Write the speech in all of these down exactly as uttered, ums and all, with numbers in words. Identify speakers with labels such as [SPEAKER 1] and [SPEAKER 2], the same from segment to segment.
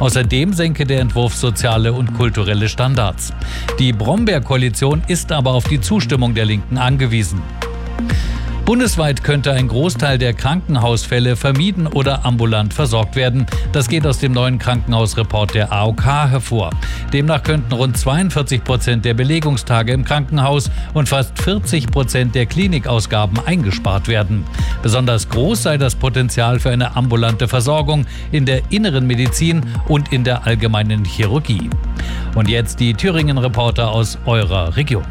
[SPEAKER 1] Außerdem senke der Entwurf soziale und kulturelle Standards. Die Brombeer-Koalition ist aber auf die Zustimmung der Linken angewiesen. Bundesweit könnte ein Großteil der Krankenhausfälle vermieden oder ambulant versorgt werden. Das geht aus dem neuen Krankenhausreport der A O K hervor. Demnach könnten rund zweiundvierzig Prozent der Belegungstage im Krankenhaus und fast vierzig Prozent der Klinikausgaben eingespart werden. Besonders groß sei das Potenzial für eine ambulante Versorgung in der inneren Medizin und in der allgemeinen Chirurgie. Und jetzt die Thüringen-Reporter aus eurer Region.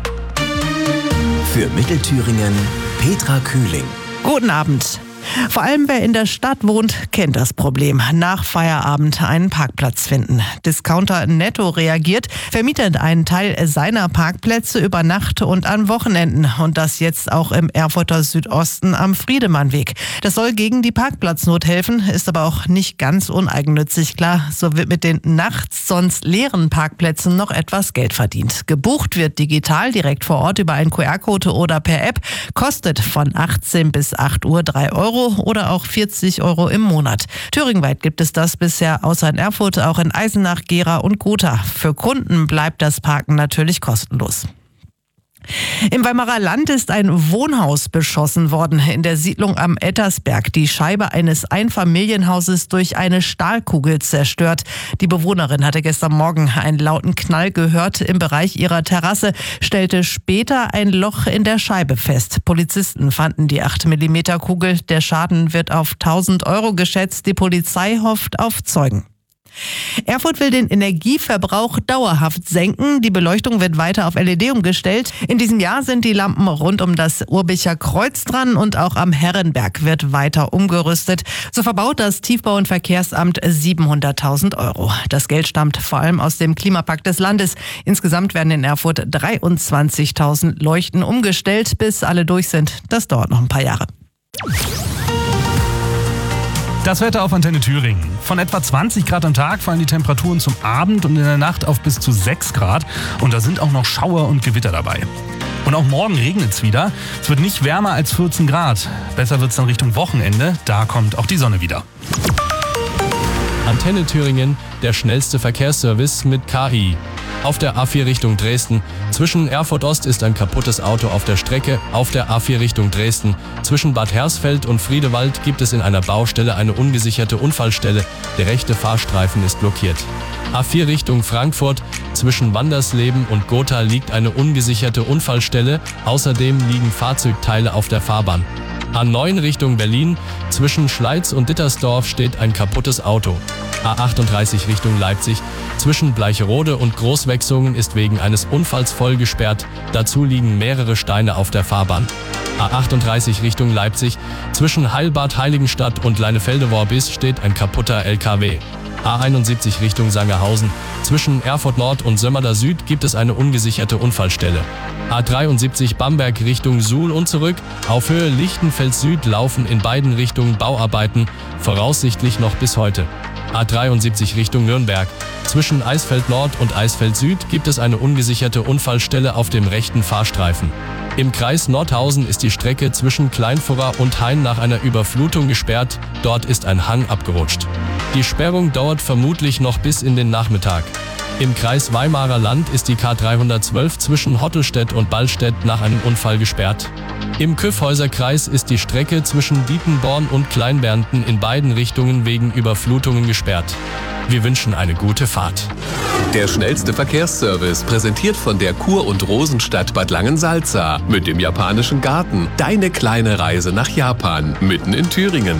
[SPEAKER 2] Für Mittelthüringen Petra Kühling.
[SPEAKER 3] Guten Abend. Vor allem wer in der Stadt wohnt, kennt das Problem. Nach Feierabend einen Parkplatz finden. Discounter Netto reagiert, vermietet einen Teil seiner Parkplätze über Nacht und an Wochenenden. Und das jetzt auch im Erfurter Südosten am Friedemannweg. Das soll gegen die Parkplatznot helfen, ist aber auch nicht ganz uneigennützig. Klar, so wird mit den nachts sonst leeren Parkplätzen noch etwas Geld verdient. Gebucht wird digital direkt vor Ort über einen Q R-Code oder per App. Kostet von achtzehn bis acht Uhr drei Euro. Oder auch vierzig Euro im Monat. Thüringenweit gibt es das bisher außer in Erfurt auch in Eisenach, Gera und Gotha. Für Kunden bleibt das Parken natürlich kostenlos. Im Weimarer Land ist ein Wohnhaus beschossen worden in der Siedlung am Ettersberg. Die Scheibe eines Einfamilienhauses durch eine Stahlkugel zerstört. Die Bewohnerin hatte gestern Morgen einen lauten Knall gehört im Bereich ihrer Terrasse, stellte später ein Loch in der Scheibe fest. Polizisten fanden die acht Millimeter Kugel. Der Schaden wird auf tausend Euro geschätzt. Die Polizei hofft auf Zeugen. Erfurt will den Energieverbrauch dauerhaft senken. Die Beleuchtung wird weiter auf L E D umgestellt. In diesem Jahr sind die Lampen rund um das Urbicher Kreuz dran und auch am Herrenberg wird weiter umgerüstet. So verbaut das Tiefbau- und Verkehrsamt siebenhunderttausend Euro. Das Geld stammt vor allem aus dem Klimapakt des Landes. Insgesamt werden in Erfurt dreiundzwanzigtausend Leuchten umgestellt. Bis alle durch sind, das dauert noch ein paar Jahre.
[SPEAKER 4] Das Wetter auf Antenne Thüringen. Von etwa zwanzig Grad am Tag fallen die Temperaturen zum Abend und in der Nacht auf bis zu sechs Grad. Und da sind auch noch Schauer und Gewitter dabei. Und auch morgen regnet es wieder. Es wird nicht wärmer als vierzehn Grad. Besser wird es dann Richtung Wochenende. Da kommt auch die Sonne wieder.
[SPEAKER 5] Antenne Thüringen, der schnellste Verkehrsservice mit K I. Auf der A vier Richtung Dresden. Zwischen Erfurt Ost ist ein kaputtes Auto auf der Strecke. Auf der A vier Richtung Dresden. Zwischen Bad Hersfeld und Friedewald gibt es in einer Baustelle eine ungesicherte Unfallstelle. Der rechte Fahrstreifen ist blockiert. A vier Richtung Frankfurt. Zwischen Wandersleben und Gotha liegt eine ungesicherte Unfallstelle. Außerdem liegen Fahrzeugteile auf der Fahrbahn. A neun Richtung Berlin. Zwischen Schleiz und Dittersdorf steht ein kaputtes Auto. A achtunddreißig Richtung Leipzig. Zwischen Bleicherode und Großwechsungen ist wegen eines Unfalls voll gesperrt. Dazu liegen mehrere Steine auf der Fahrbahn. A achtunddreißig Richtung Leipzig. Zwischen Heilbad Heiligenstadt und Leinefelde-Worbis steht ein kaputter L K W. A einundsiebzig Richtung Sangerhausen. Zwischen Erfurt Nord und Sömmerda Süd gibt es eine ungesicherte Unfallstelle. A dreiundsiebzig Bamberg Richtung Suhl und zurück. Auf Höhe Lichtenfeld Süd laufen in beiden Richtungen Bauarbeiten, voraussichtlich noch bis heute. A dreiundsiebzig Richtung Nürnberg. Zwischen Eisfeld Nord und Eisfeld Süd gibt es eine ungesicherte Unfallstelle auf dem rechten Fahrstreifen. Im Kreis Nordhausen ist die Strecke zwischen Kleinfurra und Hain nach einer Überflutung gesperrt. Dort ist ein Hang abgerutscht. Die Sperrung dauert vermutlich noch bis in den Nachmittag. Im Kreis Weimarer Land ist die K dreihundertzwölf zwischen Hottelstedt und Ballstedt nach einem Unfall gesperrt. Im Kyffhäuser-Kreis ist die Strecke zwischen Dietenborn und Kleinbernten in beiden Richtungen wegen Überflutungen gesperrt. Wir wünschen eine gute Fahrt.
[SPEAKER 2] Der schnellste Verkehrsservice, präsentiert von der Kur- und Rosenstadt Bad Langensalza mit dem japanischen Garten. Deine kleine Reise nach Japan, mitten in Thüringen.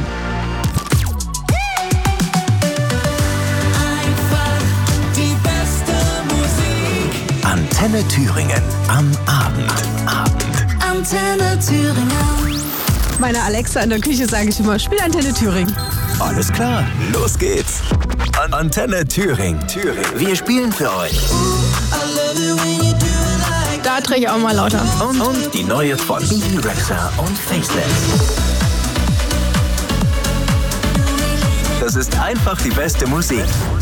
[SPEAKER 2] Antenne Thüringen am Abend. Abend.
[SPEAKER 6] Antenne Thüringen.
[SPEAKER 7] Meiner Alexa in der Küche sage ich immer, spiel Antenne Thüringen.
[SPEAKER 2] Alles klar, los geht's. An Antenne Thüringen. Thüringen. Wir spielen für euch.
[SPEAKER 7] Da drehe ich auch mal lauter.
[SPEAKER 2] Und, und die neue von Bibi Rexha und Faceless. Das ist einfach die beste Musik.